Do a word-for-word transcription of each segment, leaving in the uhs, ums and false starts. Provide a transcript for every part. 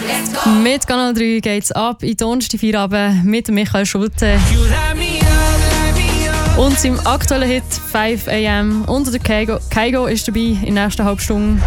Mit Kanal drei geht es ab in Donnerstag Feierabend mit Michael Schulte. Und seinem aktuellen Hit five a m. Und der Keigo, Keigo ist dabei in der nächsten halben Stunde.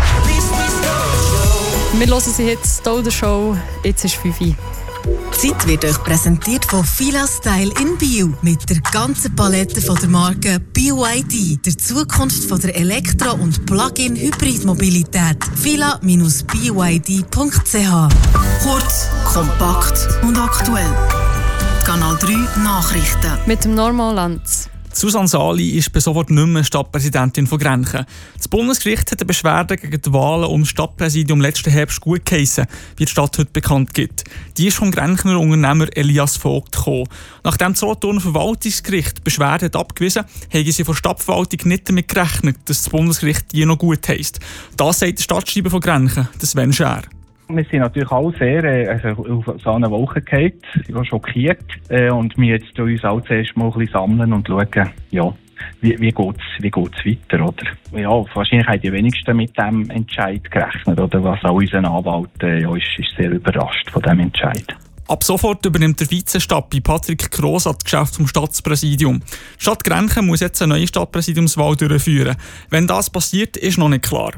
Wir hören sie Hits «Stole the Show». Jetzt ist fünf Uhr. Die Zeit wird euch präsentiert von Fila Style in Biel. Mit der ganzen Palette von der Marke B Y D. Der Zukunft von der Elektro- und Plug-in-Hybrid-Mobilität. fila dash b y d punkt c h. Kurz, kompakt und aktuell. Kanal drei Nachrichten. Mit dem Norman Lanz. Susanne Sali ist bis sofort nicht mehr Stadtpräsidentin von Grenchen. Das Bundesgericht hat eine Beschwerde gegen die Wahlen um das Stadtpräsidium letzten Herbst gut geheissen, wie die Stadt heute bekannt gibt. Die ist vom Grenchner Unternehmer Elias Vogt gekommen. Nachdem das Solothurner Verwaltungsgericht die Beschwerde hat abgewiesen, haben sie von der Stadtverwaltung nicht damit gerechnet, dass das Bundesgericht die noch gut heisst. Das sagt der Stadtschreiber von Grenchen, Sven Schär. Wir sind natürlich alle sehr äh, also auf so eine Wolke gefallen, ich war schockiert äh, und wir jetzt uns auch zuerst mal ein bisschen sammeln und schauen, ja, wie, wie geht es wie geht's weiter, oder? Ja, wahrscheinlich haben die wenigsten mit diesem Entscheid gerechnet, oder? Was auch unser Anwalt äh, ja, ist, ist sehr überrascht von diesem Entscheid. Ab sofort übernimmt der Vizestadt Patrick Grossat das Geschäft vom Stadtpräsidium. Die Stadt Grenchen muss jetzt eine neue Stadtpräsidiumswahl durchführen. Wenn das passiert, ist noch nicht klar.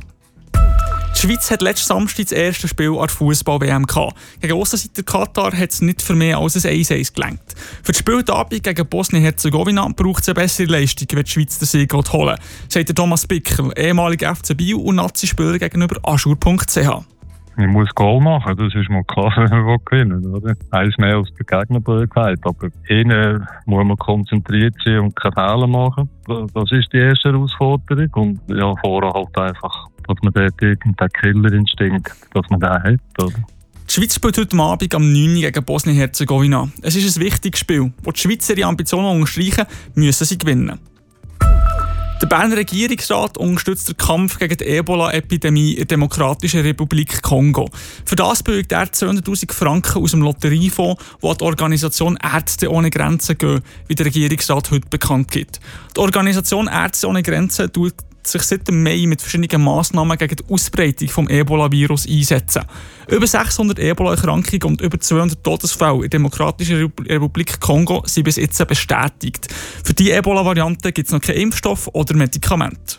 Die Schweiz hat letzten Samstag das erste Spiel an der Fußball-W M gehabt. Gegen Aussenseiter Katar hat es nicht für mehr als ein eins eins gelangt. Für das Spiel Abend gegen Bosnien-Herzegowina braucht es eine bessere Leistung, wenn die Schweiz den Sieg holen will, sagt Thomas Bickel, ehemaliger F C Biel und Nazi-Spieler gegenüber aschur punkt c h. Man muss Goal machen, das ist mal klar, wenn man gewinnen will, oder? Eins mehr als der Gegner gesagt, aber innen muss man konzentriert sein und keine Fehler machen. Das ist die erste Herausforderung und ja, vorher halt einfach, dass man dort irgendeinen Killerinstinkt, dass man den hat, oder? Die Schweiz spielt heute Abend am neun Uhr gegen Bosnien-Herzegowina. Es ist ein wichtiges Spiel. Wo die Schweizer ihre Ambitionen unterstreichen, müssen sie gewinnen. Der Berner Regierungsrat unterstützt den Kampf gegen die Ebola-Epidemie in der Demokratischen Republik Kongo. Für das bewegt er zweihunderttausend Franken aus dem Lotteriefonds, wo an die Organisation Ärzte ohne Grenzen gehen, wie der Regierungsrat heute bekannt gibt. Die Organisation Ärzte ohne Grenzen tut sich seit dem Mai mit verschiedenen Massnahmen gegen die Ausbreitung des Ebola-Virus einsetzen. Über sechshundert Ebola-Erkrankungen und über zweihundert Todesfälle in der Demokratischen Republik Kongo sind bis jetzt bestätigt. Für diese Ebola-Variante gibt es noch keinen Impfstoff oder Medikament.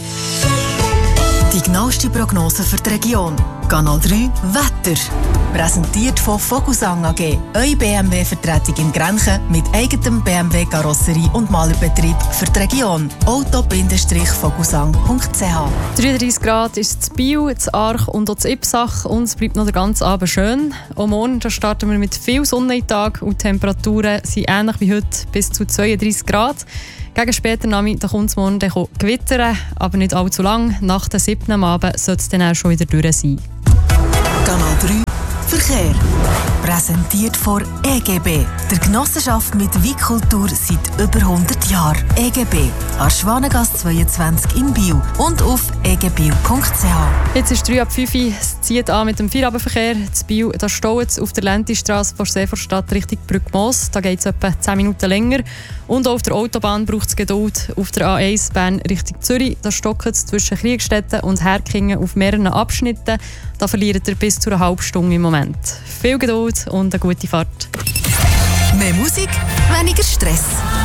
Die genaueste Prognose für die Region. Kanal drei Wetter. Präsentiert von Vogelsang A G. Eure B M W-Vertretung in Grenchen mit eigenem B M W-Karosserie und Malerbetrieb für die Region. auto Bindestrich vogelsang punkt c h. dreiunddreissig Grad ist es in Biel, in Arch und auch in Ipsach. Und es bleibt noch den ganzen Abend schön. Auch morgen da starten wir mit viel Sonne in Tag und die Temperaturen sind ähnlich wie heute bis zu zweiunddreissig Grad. Gegen später Nachmittag kommt es morgen gewittern, aber nicht allzu lang. Nach der siebten am Abend sollte es dann auch schon wieder durch sein. Kanal drei Verkehr. Präsentiert von E G B, der Genossenschaft mit Weitkultur seit über hundert Jahren. E G B, an Schwanengasse zweiundzwanzig in Biel und auf e g biel punkt c h. Jetzt ist drei ab fünf Uhr, es zieht an mit dem Feierabendverkehr. In Biel da staut es auf der Lentistrasse von Seevorstadt Richtung Brückmoos. Da geht es etwa zehn Minuten länger. Und auch auf der Autobahn braucht es Geduld. Auf der A eins Bern Richtung Zürich da stockt es zwischen Kriegstetten und Herkingen auf mehreren Abschnitten. Da verliert ihr bis zu einer halben Stunde im Moment. Viel Geduld und eine gute Fahrt. Mehr Musik, weniger Stress.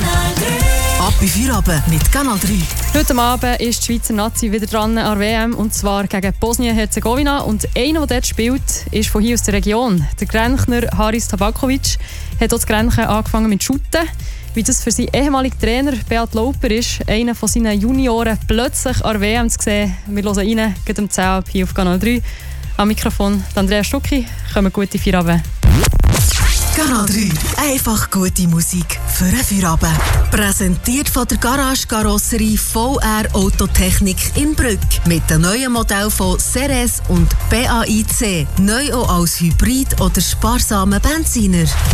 Ab in Feierabend mit Kanal drei. Heute Abend ist die Schweizer Nazi wieder dran an der W M und zwar gegen Bosnien-Herzegowina. Und einer, der dort spielt, ist von hier aus der Region. Der Grenchner Haris Tabakovic hat auch das Grenchen angefangen mit Shooten. Wie das für seinen ehemaligen Trainer Beat Lauper ist, einen von seinen Junioren plötzlich an der W M zu sehen. Wir hören rein, geht um zehn Uhr hier auf Kanal drei. Am Mikrofon Andrea Stucki. Kommen gute Feierabend. Kanal drei. Einfach gute Musik für einen Feierabend. Präsentiert von der Garage Karosserie V R Autotechnik in Brügg. Mit den neuen Modellen von Ceres und B A I C. Neu auch als Hybrid oder sparsamen Benziner.